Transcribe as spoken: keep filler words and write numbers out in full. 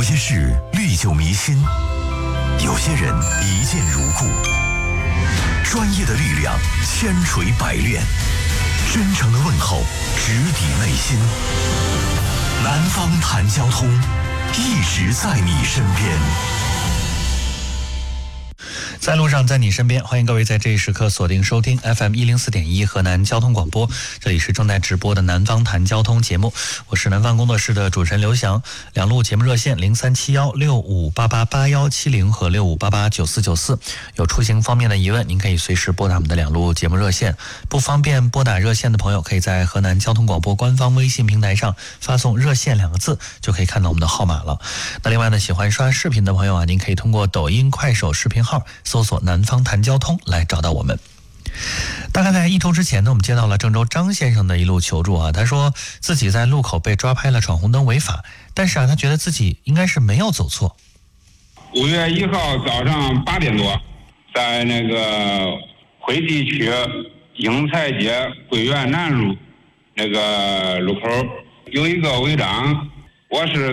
些事历久弥新，有些人一见如故。专业的力量千锤百炼，真诚的问候直抵内心。南方谈交通，一直在你身边。 在路上，在你身边，欢迎各位在这一时刻锁定收听 F M 一零四点一河南交通广播，这里是正在直播的南方谈交通节目，我是南方工作室的主持人刘翔。两路节目热线零三七幺六五八八八幺七零和六五八八九四九四，有出行方面的疑问，您可以随时拨打我们的两路节目热线。不方便拨打热线的朋友，可以在河南交通广播官方微信平台上发送热线两个字，就可以看到我们的号码了。那另外呢，喜欢刷视频的朋友啊，您可以通过抖音、快手视频号搜索南方谈交通来找到我们。大概在一周之前呢，我们接到了郑州张先生的一路求助啊，他说自己在路口被抓拍了闯红灯违法，但是啊，他觉得自己应该是没有走错。 五月一号早上八点多，在那个惠济区英才街桂园南路那个路口有一个违章，我是